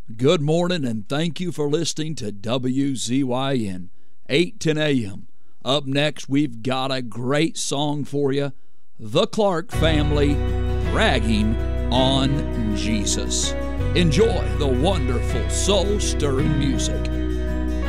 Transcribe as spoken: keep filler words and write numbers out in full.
Good morning, and thank you for listening to W Z Y N, eight ten a m Up next, we've got a great song for you, The Clark Family, Bragging on Jesus. Enjoy the wonderful soul-stirring music